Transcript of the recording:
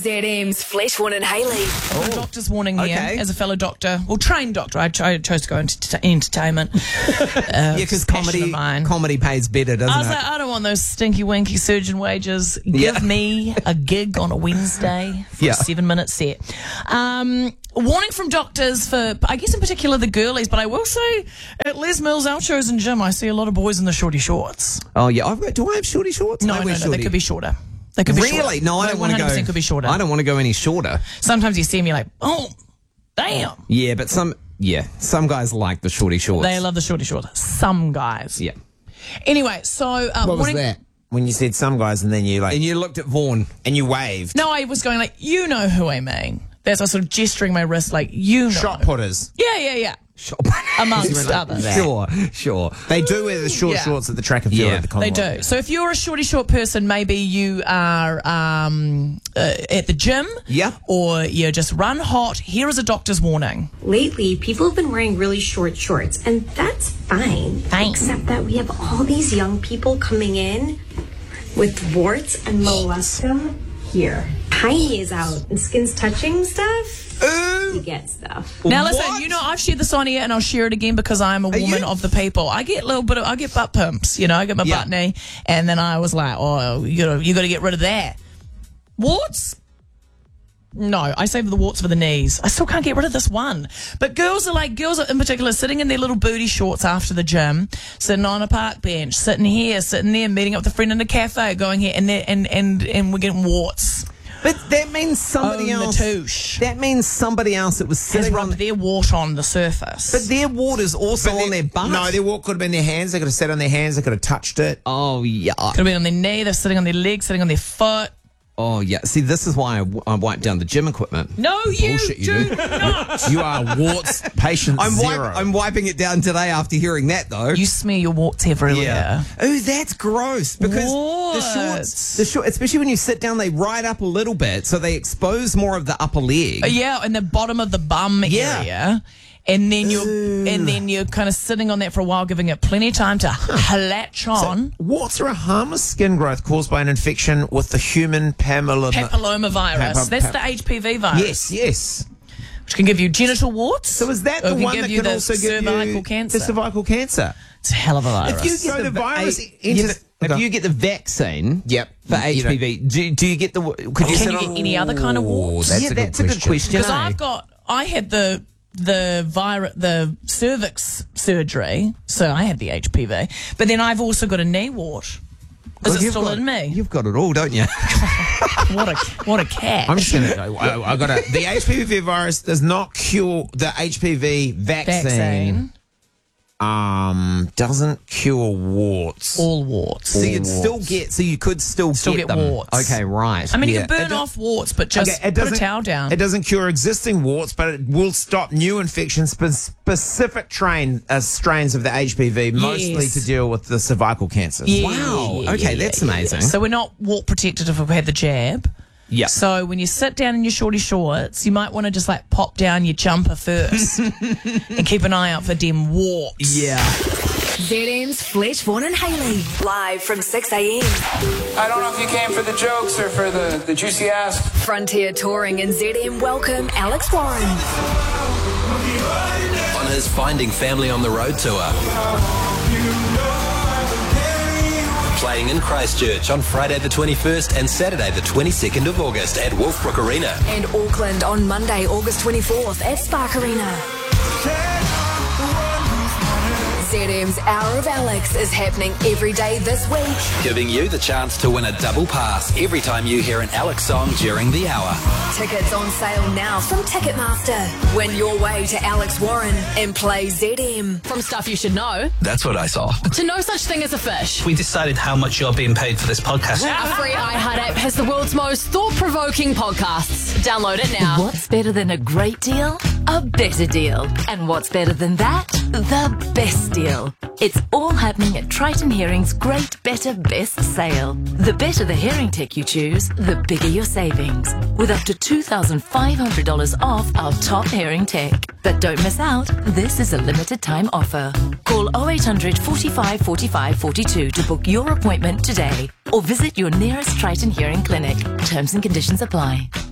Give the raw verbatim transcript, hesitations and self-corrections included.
Z M's Fleshwan and Hayley. Oh, a doctor's warning here, okay. as a fellow doctor, well, trained doctor. I, ch- I chose to go into t- entertainment. uh, Yeah, because comedy, comedy pays better, doesn't I was it? like, I don't want those stinky winky surgeon wages. Give Yeah. me a gig on a Wednesday for Yeah. a seven minute set. Um, warning from doctors for, I guess in particular the girlies, but I will say at Les Mills outros and gym, I see a lot of boys in the shorty shorts. Oh, yeah. I've got, do I have shorty shorts? No, I no, wear no, shorty. they could be shorter. They could be Really? shorter. No, I They don't want to go. one hundred percent could be shorter. I don't want to go any shorter. Sometimes you see me like, oh, damn. Yeah, but some, yeah, some guys like the shorty shorts. They love the shorty shorts. Some guys. Yeah. Anyway, so uh, What was warning- that? When you said some guys and then you like, And you looked at Vaughan. and you waved. No, I was going like, you know who I mean. That's I sort of gesturing my wrist like, you know. Shot putters. Yeah, yeah, yeah. Amongst others. Sure, sure. They do wear the short Yeah. shorts at the track and field Yeah, at the They Commonwealth. do. So if you're a shorty short person, maybe you are um, uh, at the gym, Yeah. or you just run hot. Here is a doctor's warning. Lately, people have been wearing really short shorts, and that's fine. Fine. Except that we have all these young people coming in with warts and molluscum here. Tiny is out, and skin's touching stuff. You get stuff. Now listen, What? you know I've shared this on here, and I'll share it again because I'm a woman you- of the people. I get a little bit of, I get butt pumps, you know, I get my Yeah. butt knee, and then I was like, oh, you gotta, you gotta get rid of that. Warts? No, I save the warts for the knees. I still can't get rid of this one. But girls are like, girls are in particular sitting in their little booty shorts after the gym, sitting on a park bench, sitting here, sitting there, meeting up with a friend in a cafe, going here, and they're- and and and we're getting warts. But that means somebody Own the else. touche. That means somebody else that was Has sitting rubbed on. their wart on the surface. But their water's also But on they- their butt. No, their walk could have been their hands. They could have sat on their hands. They could have touched it. Oh yeah. Could have been on their knee, they're sitting on their leg, sitting on their foot. Oh yeah. See, this is why I, w- I wiped down the gym equipment. No, you Bullshit you do do. not. You are warts patient I'm, wipe, zero. I'm wiping it down today after hearing that though. You smear your warts everywhere. Yeah. Oh, that's gross because the shorts, Warts. the short, especially when you sit down, they ride up a little bit, so they expose more of the upper leg. Uh, Yeah, in the bottom of the bum Yeah. area. And then you're and then you're kind of sitting on that for a while, giving it plenty of time to latch on. Warts are a harmless skin growth caused by an infection with the human papilloma. Papillomavirus. Pap- That's pap- the H P V virus. Yes, yes. Which can give you genital warts. So is that or the can one give that you can the also give cervical you cancer. the cervical cancer? It's a hell of a virus. If you So get the virus A- enters- if Okay. you get the vaccine, Yep. for You H P V, do, do you get the? Could you Can sit you on? get any other kind of warts? That's yeah, a good that's a good question. question. Because eh? I've got, I had the the virus, the cervix surgery, so I had the H P V. But then I've also got a knee wart. Is Well, it you've still got- in me? You've got it all, don't you? What a what a cat! I'm just gonna. I, I got to The H P V virus does not cure the H P V vaccine. Vaccine. Um, doesn't cure warts. All warts. So you'd Warts. still get. So you could still, Still get, get them. warts. Okay, right. I mean, you Yeah, can it burn do- off warts, but just Okay, it put a doesn't- towel down. It doesn't cure existing warts, but it will stop new infections, spe- specific train uh, strains of the H P V, mostly Yes. to deal with the cervical cancers. Yeah, Wow. yeah, Okay, yeah, that's yeah, yeah. amazing. So we're not wart protected if we've had the jab. Yeah. So when you sit down in your shorty shorts, you might want to just like pop down your jumper first and keep an eye out for them warts. Yeah. Z M's Fleshwan and Hayley. Live from six a.m. I don't know if you came for the jokes or for the, the juicy ass. Frontier Touring and Z M welcome Alex Warren. On his Finding Family on the Road tour. Playing in Christchurch on Friday the twenty-first and Saturday the twenty-second of August at Wolfbrook Arena. And Auckland on Monday, August twenty-fourth at Spark Arena. Z M's Hour of Alex is happening every day this week. Giving you the chance to win a double pass every time you hear an Alex song during the hour. Tickets on sale now from Ticketmaster. Win your way to Alex Warren and play Z M. From stuff you should know That's what I saw. to no such thing as a fish. We decided how much you're being paid for this podcast. A free iHeart app has the world's most thought-provoking podcasts. Download it now. What's better than a great deal? A better deal. And what's better than that? The best deal. It's all happening at Triton Hearing's Great Better Best Sale. The better the hearing tech you choose, the bigger your savings. With up to two thousand five hundred dollars off our top hearing tech. But don't miss out, this is a limited time offer. Call oh eight hundred, forty-five, forty-five, forty-two to book your appointment today. Or visit your nearest Triton Hearing clinic. Terms and conditions apply.